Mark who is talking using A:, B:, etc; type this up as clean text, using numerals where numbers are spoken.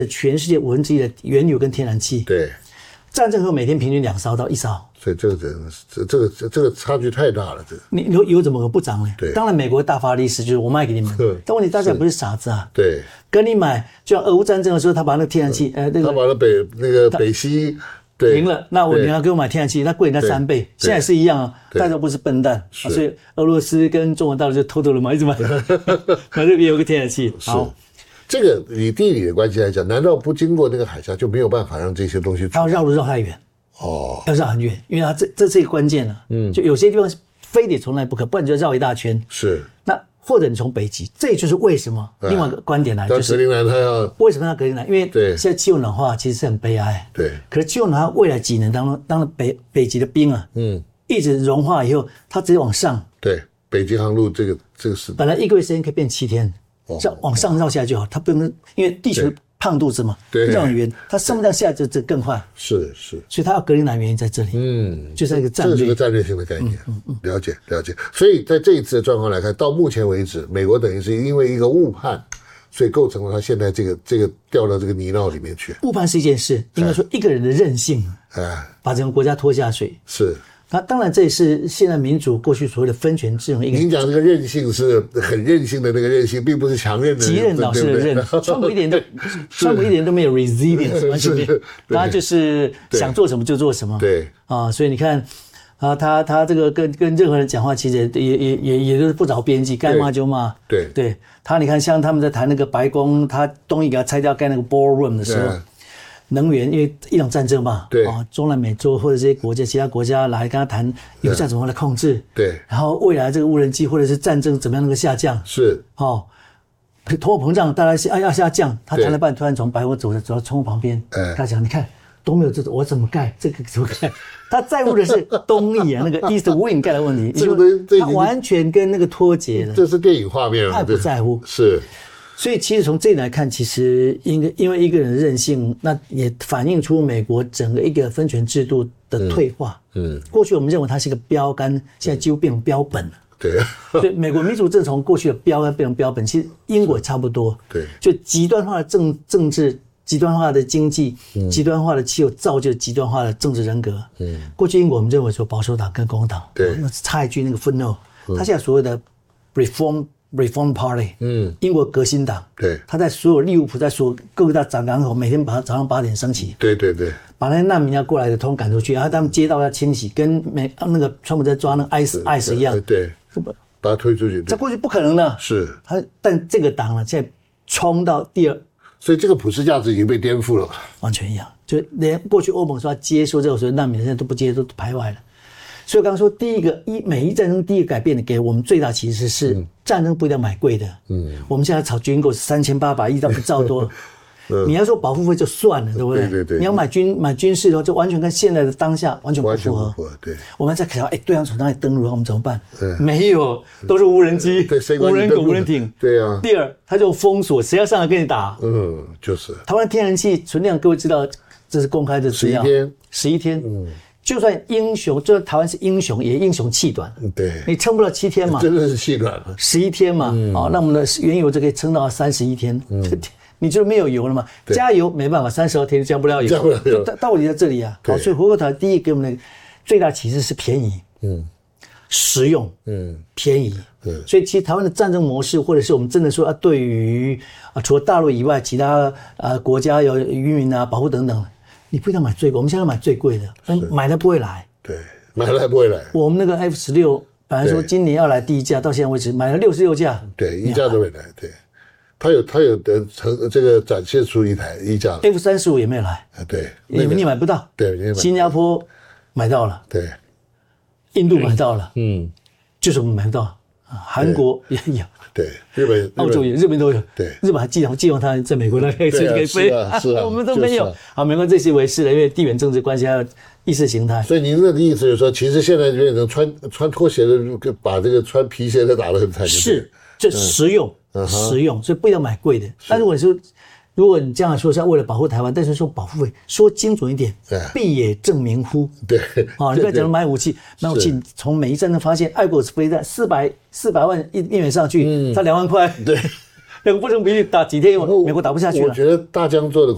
A: 全世界1/5的原油跟天然气。
B: 对，
A: 战争后每天平均2艘到1艘。
B: 所以这个差距太大了，这个。
A: 你油怎么可不涨呢？
B: 对，
A: 当然美国大发利市，就是我卖给你们。但问题大家不是傻子啊。
B: 对，
A: 跟你买，就像俄乌战争的时候，他把那个天然气，他
B: 把那个北溪
A: 停了，那你要给我买天然气，那贵人家3倍，现在是一样啊，大家都不是笨蛋，所以俄罗斯跟中国大陆就偷偷的买，一直买，反正也有个天然气。好，
B: 这个以地理的关系来讲，难道不经过那个海峡就没有办法让这些东西？
A: 它要绕路绕太远，要绕很远，因为它这是一个关键了。就有些地方非得从来不可，不然就绕一大圈。
B: 是，
A: 那或者你从北极，这就是为什么另外一个观点来，就是
B: 格陵兰它要
A: 为什么要格陵兰？因为现在气候暖化其实是很悲哀。
B: 对，
A: 可是气候暖化未来几年当中，当北极的冰啊，一直融化以后，它直接往上。
B: 对，北极航路这个是
A: 本来1个月时间可以变7天，往上绕下就好，它不用，因为地球胖肚子嘛，绕很远，它上不上下就更快。
B: 是，
A: 所以它要格陵兰原因在这里。就是一个战略，
B: 这是个战略性的概念。了解。所以在这一次的状况来看，到目前为止，美国等于是因为一个误判，所以构成了他现在这个掉到这个泥淖里面去。
A: 误判是一件事，应该说一个人的任性，把整个国家拖下水。
B: 是。
A: 那当然，这也是现在民主过去所谓的分权制衡。
B: 您讲这个韧性是很任性的那个韧性，并不是强韧的
A: 极韧老师的韧。川普一点都没有 resilience， 完全没有，他就是想做什么就做什么。
B: 对
A: 啊，所以你看啊，他这个跟任何人讲话，其实也都是不着边际，该骂就骂。对，他你看，像他们在谈那个白宫，他东西给他拆掉盖那个 ballroom 的时候。能源，因为伊朗战争嘛，中南美洲或者这些国家、其他国家来跟他谈油价怎么来控制，然后未来这个无人机或者是战争怎么样能够下降，通货膨胀大家要下降，他谈了半，突然从白宫走到窗户旁边，他讲你看都没有这种，我怎么盖这个怎么盖？他在乎的是东翼啊，那个 East Wing 盖的问题，他完全跟那个脱节了，
B: 这是电影画面，
A: 他不在乎
B: 是。
A: 所以其实从这里来看，其实因为一个人的任性，那也反映出美国整个一个分权制度的退化。过去我们认为它是一个标杆，现在几乎变成标本了。
B: 对，
A: 所以美国民主政从过去的标杆变成标本，其实英国也差不多。
B: 对，
A: 就极端化的政治、极端化的经济、极端化的气候，造就极端化的政治人格。过去英国我们认为说保守党跟共和党，插一句那个 footnote，他现在所谓的 Reform Party， 英国革新党，他在所有利物浦，在所有各大港口，每天早上8点升旗，
B: 对，
A: 把那些难民要过来的通赶出去，然后他们街道要清洗，跟那个川普在抓那个 ICE 一样，
B: 对，把他推出去，
A: 在过去不可能的，
B: 是，
A: 但这个党呢，现在冲到第二，
B: 所以这个普世价值已经被颠覆了，
A: 完全一样，就连过去欧盟说要接收这种所谓难民，现在都不接，都排外了。所以我刚刚说，第一个美伊战争第一个改变的给我们最大启示是，战争不一定要买贵的。我们现在炒军购3800亿到1兆多，你要说保护费就算了，对不对？
B: 对。
A: 你要买军事的话，就完全跟现在的当下完全不符合。
B: 对。
A: 我们在想，对方从哪里登陆，我们怎么办？没有，都是无人机、无人狗、无人艇。
B: 对啊。
A: 第二，他就封锁，谁要上来跟你打？
B: 就是。
A: 台湾天然气存量，各位知道，这是公开的资料。11天。就算英雄，就算台湾是英雄，也英雄气短。
B: 对，
A: 你撑不到7天嘛？
B: 真的是气短了。
A: 11天嘛，那我们的原油就可以撑到31天。你就没有油了嘛？加油没办法，32天加不了油。道理在这里啊。好，所以回过头来，第一给我们的最大启示是便宜，实用，便宜。所以其实台湾的战争模式，或者是我们真的说对于除了大陆以外，其他国家有渔民保护等等。你不一定要买最贵，我们现在买最贵的，买了不会来。
B: 对，买了不会来。
A: 我们那个 F16本来说今年要来第1架，到现在为止买了66架。
B: 对，1架都没来。对，他有这个展现出1架。
A: F35也没有来。
B: 对，
A: 你买不到。
B: 对，
A: 新加坡买到了。
B: 对，
A: 印度买到了。就是我们买不到。韩国也有。
B: 对，日本、
A: 澳洲也，日本都有。
B: 对，
A: 日本还寄望他在美国那可以飞，我们都没有。好，没关系，这些为是的，因为地缘政治关系还有意识形态。
B: 所以您的意思就是说，其实现在变成穿拖鞋的，把这个穿皮鞋的打得很惨。
A: 是，这实用，所以不要买贵的。但如果你说，如果你这样说是为了保护台湾，但是说保护费，说精准一点，必也正名乎？
B: 对，
A: 你不要讲买武器，从美伊战争发现，爱国者飞弹400万一元上去，才2万块，
B: 对，
A: 那个不成比例打几天，美国打不下去了。
B: 我觉得大疆做的